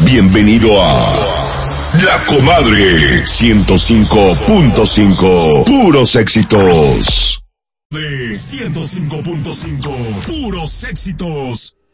Bienvenido a La Comadre 105.5. Puros éxitos. De 105.5. Puros éxitos.